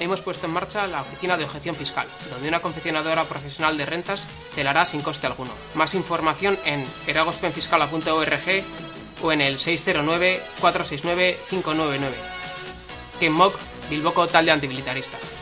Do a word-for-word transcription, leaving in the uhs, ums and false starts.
hemos puesto en marcha la oficina de objeción fiscal, donde una confeccionadora profesional de rentas te la hará sin coste alguno. Más información en eragospenfiscala punto org o en el seis cero nueve, cuatro seis nueve, cinco nueve nueve. Kenmok, Bilboko talde antimilitarista.